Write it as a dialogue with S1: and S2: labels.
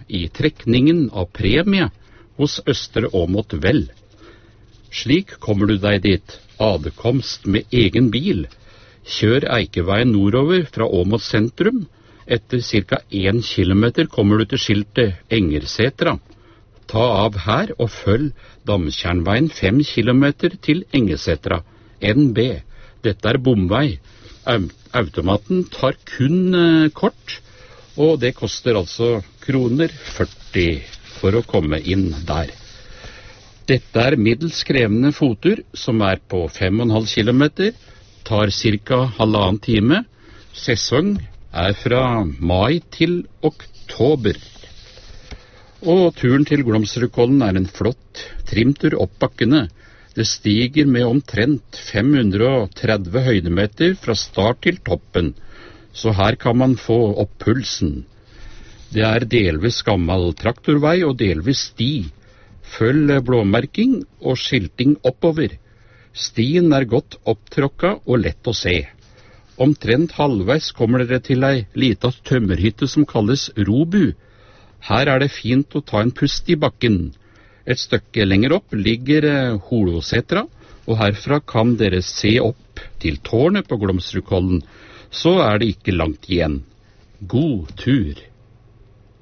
S1: i trekningen av premie hos Østre Åmot Vel. Slik kommer du deg dit. Adkomst med egen bil. Kjør Eikeveien nordover fra Åmot sentrum. Etter ca. 1 kilometer kommer du til skiltet Engersetra. Ta av her og følg Damtjernveien 5 kilometer til Engersetra. NB. Dette er bomvei. Automaten tar kun kort, og det koster altså kroner 40 for å komme inn der. Dette er middels krevende fottur som er på 5,5 kilometer, tar ca. 1,5 time. Sesong er fra mai til oktober. Og turen til Glomsrudkollen er en flott trimtur opp bakkene. Det stiger med omtrent 530 høydemeter fra start til toppen, så her kan man få opp pulsen. Det er delvis gammel traktorvei og delvis sti. Følg blåmerking og skilting oppover. Stien er godt opptråkka og lett å se. Omtrent halvveis kommer dere til ei lita tømmerhytte som kalles Robu. Her er det fint å ta en pust i bakken. Et stykke lenger opp ligger Holosetra, og herfra kan dere se opp til tårnet på Glomsrudkollen. Så er det ikke langt igjen. God tur!